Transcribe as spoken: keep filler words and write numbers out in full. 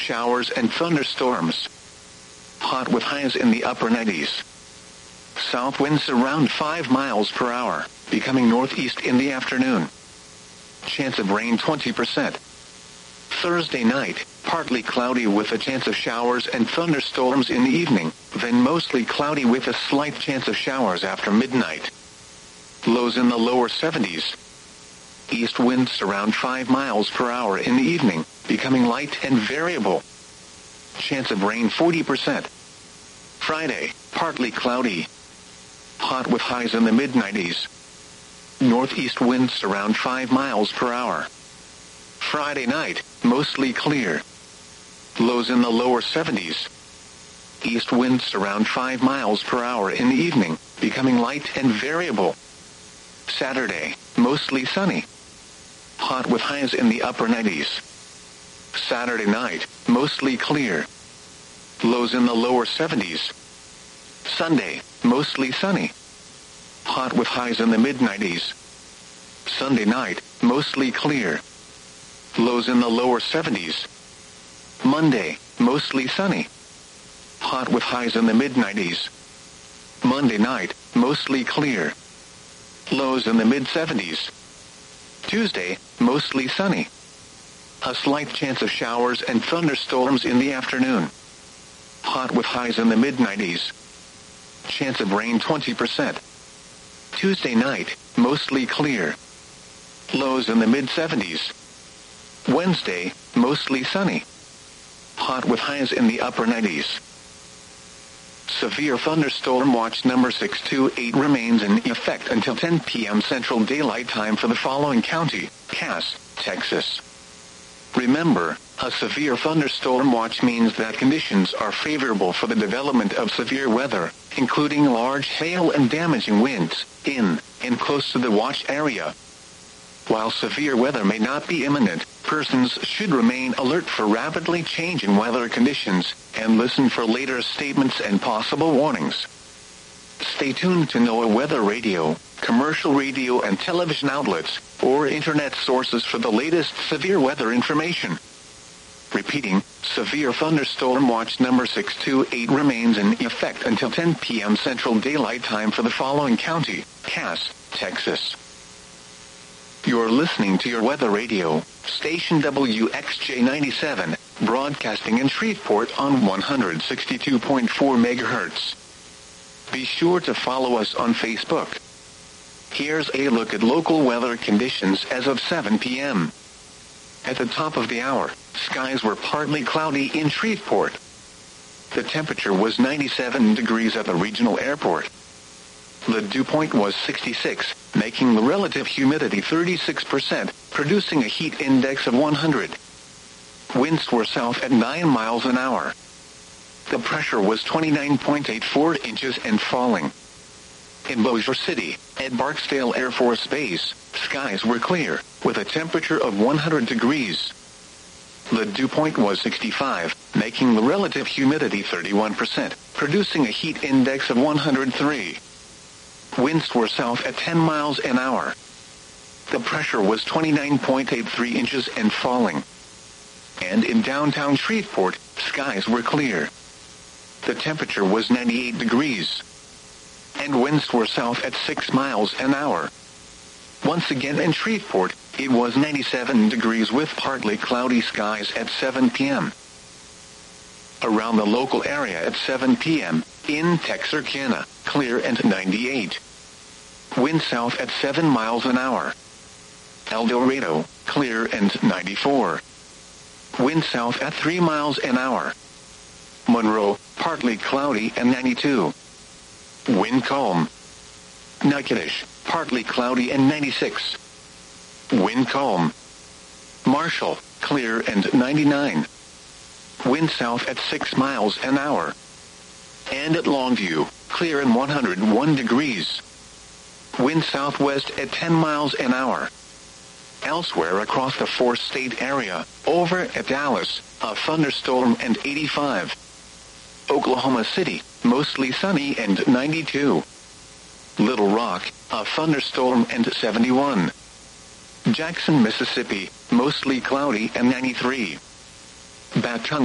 showers and thunderstorms. Hot with highs in the upper nineties. South winds around five miles per hour, becoming northeast in the afternoon. Chance of rain twenty percent. Thursday night, partly cloudy with a chance of showers and thunderstorms in the evening, then mostly cloudy with a slight chance of showers after midnight. Lows in the lower seventies. East winds around five miles per hour in the evening, becoming light and variable. Chance of rain forty percent. Friday, partly cloudy. Hot with highs in the mid nineties. Northeast winds around five miles per hour. Friday night, mostly clear. Lows in the lower seventies. East winds around five miles per hour in the evening, becoming light and variable. Saturday, mostly sunny. Hot with highs in the upper nineties. Saturday night, mostly clear. Lows in the lower seventies. Sunday, mostly sunny. Hot with highs in the mid nineties. Sunday night, mostly clear. Lows in the lower seventies. Monday, mostly sunny. Hot with highs in the mid nineties. Monday night, mostly clear. Lows in the mid seventies. Tuesday, mostly sunny. A slight chance of showers and thunderstorms in the afternoon. Hot with highs in the mid nineties. Chance of rain twenty percent. Tuesday night, mostly clear. Lows in the mid seventies. Wednesday, mostly sunny. Hot with highs in the upper nineties. Severe thunderstorm watch number six two eight remains in effect until ten p.m. Central Daylight Time for the following county: Cass, Texas. Remember, a severe thunderstorm watch means that conditions are favorable for the development of severe weather, including large hail and damaging winds, in and close to the watch area. While severe weather may not be imminent, persons should remain alert for rapidly changing weather conditions, and listen for later statements and possible warnings. Stay tuned to NOAA Weather Radio, commercial radio and television outlets, or internet sources for the latest severe weather information. Repeating, severe thunderstorm watch number six two eight remains in effect until ten p.m. Central Daylight Time for the following county: Cass, Texas. You're listening to your weather radio, station W X J ninety-seven, broadcasting in Shreveport on one hundred sixty-two point four megahertz. Be sure to follow us on Facebook. Here's a look at local weather conditions as of seven p.m. At the top of the hour, skies were partly cloudy in Shreveport. The temperature was ninety-seven degrees at the regional airport. The dew point was sixty-six, making the relative humidity thirty-six percent, producing a heat index of one hundred. Winds were south at nine miles an hour. The pressure was twenty-nine point eight four inches and falling. In Bossier City, at Barksdale Air Force Base, skies were clear, with a temperature of one hundred degrees. The dew point was sixty-five, making the relative humidity thirty-one percent, producing a heat index of one hundred three. Winds were south at ten miles an hour. The pressure was twenty-nine point eight three inches and falling. And in downtown Shreveport, skies were clear. The temperature was ninety-eight degrees. And winds were south at six miles an hour. Once again in Shreveport, it was ninety-seven degrees with partly cloudy skies at seven p.m. Around the local area at seven p.m., in Texarkana, clear and ninety-eight. Wind south at seven miles an hour. El Dorado, clear and ninety-four. Wind south at three miles an hour. Monroe, partly cloudy and ninety-two. Wind calm. Natchitoches, partly cloudy and ninety-six. Wind calm. Marshall, clear and ninety-nine. Wind south at six miles an hour. And at Longview, clear and one hundred one degrees. Wind southwest at ten miles an hour. Elsewhere across the four-state area, over at Dallas, a thunderstorm and eighty-five. Oklahoma City, mostly sunny and ninety-two. Little Rock, a thunderstorm and seventy-one. Jackson, Mississippi, mostly cloudy and ninety-three. Baton